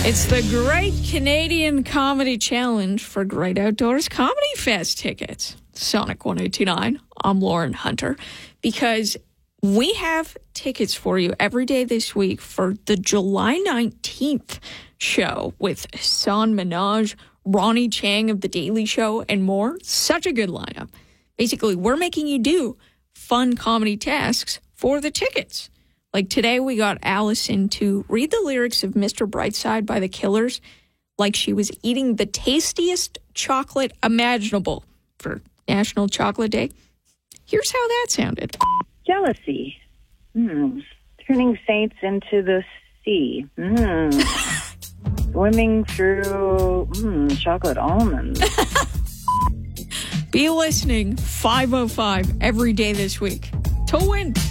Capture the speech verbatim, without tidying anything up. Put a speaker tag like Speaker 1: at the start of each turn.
Speaker 1: It's the Great Canadian Comedy Challenge for Great Outdoors Comedy Fest tickets. Sonic one eighty-nine. I'm Lauren Hunter. Because we have tickets for you every day this week for the July nineteenth show with Hasan Minhaj, Ronnie Chang of The Daily Show, and more. Such a good lineup. Basically, we're making you do fun comedy tasks for the tickets. Like today, we got Allison to read the lyrics of Mister Brightside by The Killers like she was eating the tastiest chocolate imaginable for National Chocolate Day. Here's how that sounded.
Speaker 2: Jealousy. Mm. Turning saints into the sea. Mm. Swimming through mm, chocolate almonds.
Speaker 1: Be listening five oh five every day this week to win.